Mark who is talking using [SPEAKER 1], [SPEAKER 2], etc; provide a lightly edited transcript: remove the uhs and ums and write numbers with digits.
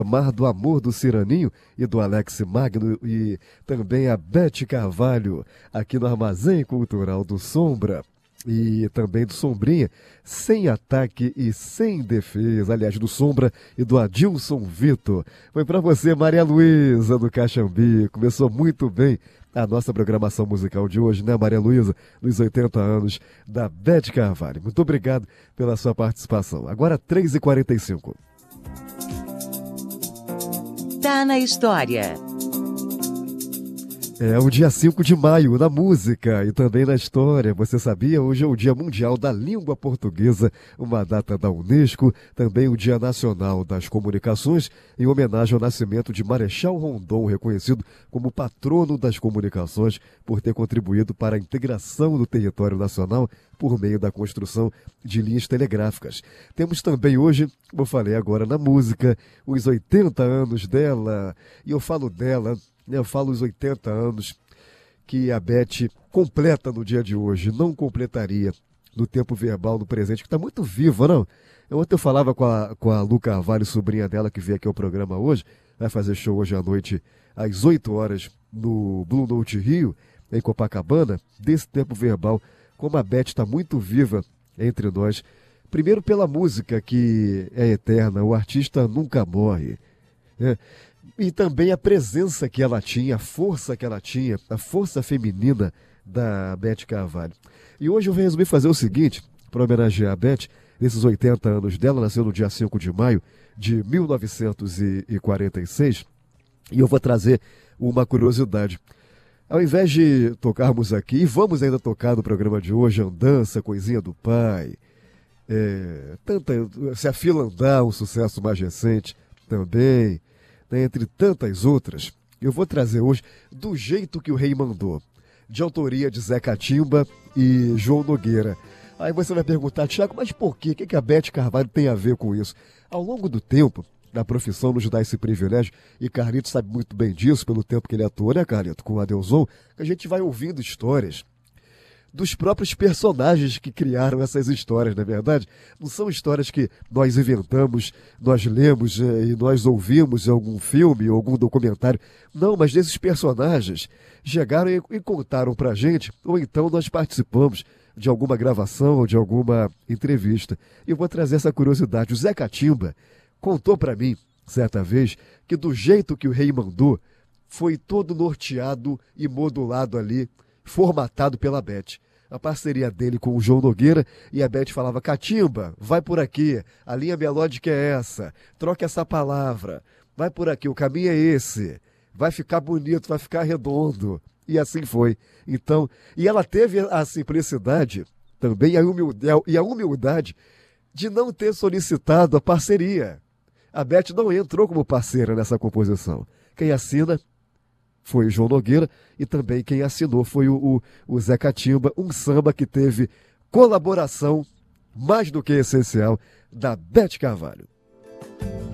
[SPEAKER 1] Mar do Amor do Ciraninho e do Alex Magno e também a Beth Carvalho aqui no Armazém Cultural do Sombra e também do Sombrinha, Sem Ataque e Sem Defesa, aliás, do Sombra e do Adilson Vitor. Foi para você, Maria Luísa do Caxambi, começou muito bem a nossa programação musical de hoje, né, Maria Luísa, nos 80 anos da Beth Carvalho. Muito obrigado pela sua participação. Agora 3h45.
[SPEAKER 2] Tá na história.
[SPEAKER 1] É o dia 5 de maio, na música e também na história. Você sabia? Hoje é o Dia Mundial da Língua Portuguesa, uma data da Unesco, também o Dia Nacional das Comunicações, em homenagem ao nascimento de Marechal Rondon, reconhecido como patrono das comunicações por ter contribuído para a integração do território nacional por meio da construção de linhas telegráficas. Temos também hoje, como eu falei agora na música, os 80 anos dela, e eu falo dela, eu falo os 80 anos que a Beth completa no dia de hoje, não completaria no tempo verbal, no presente, que está muito viva, não? Ontem eu falava com a Lu Carvalho, sobrinha dela, que veio aqui ao programa hoje, vai fazer show hoje à noite, às 8 horas, no Blue Note Rio, em Copacabana, desse tempo verbal, como a Beth está muito viva entre nós. Primeiro pela música, que é eterna, o artista nunca morre, né? E também a presença que ela tinha, a força que ela tinha, a força feminina da Beth Carvalho. E hoje eu resolvi fazer o seguinte, para homenagear a Beth, nesses 80 anos dela, nasceu no dia 5 de maio de 1946, e eu vou trazer uma curiosidade. Ao invés de tocarmos aqui, e vamos ainda tocar no programa de hoje, Andança, Coisinha do Pai, Se a Fila Andar, um sucesso mais recente também, entre tantas outras, eu vou trazer hoje Do Jeito que o Rei Mandou, de autoria de Zé Catimba e João Nogueira. Aí você vai perguntar, Tiago, mas por quê? O que a Beth Carvalho tem a ver com isso? Ao longo do tempo, a profissão nos dá esse privilégio, e Carlito sabe muito bem disso, pelo tempo que ele atuou, né, Carlito, com o Adelson, que a gente vai ouvindo histórias dos próprios personagens que criaram essas histórias, não é verdade? Não são histórias que nós inventamos, nós lemos e nós ouvimos em algum filme ou algum documentário. Não, mas desses personagens chegaram e contaram pra gente, ou então nós participamos de alguma gravação ou de alguma entrevista. E eu vou trazer essa curiosidade. O Zé Catimba contou pra mim, certa vez, que do jeito que o Rei Mandou, foi todo norteado e modulado ali, formatado pela Beth. A parceria dele com o João Nogueira, e a Beth falava, Catimba, vai por aqui, a linha melódica é essa, troca essa palavra, vai por aqui, o caminho é esse, vai ficar bonito, vai ficar redondo. E assim foi. Então, e ela teve a simplicidade também e a humildade de não ter solicitado a parceria. A Beth não entrou como parceira nessa composição. Quem assina foi o João Nogueira, e também quem assinou foi o Zé Catimba, um samba que teve colaboração mais do que essencial da Beth Carvalho.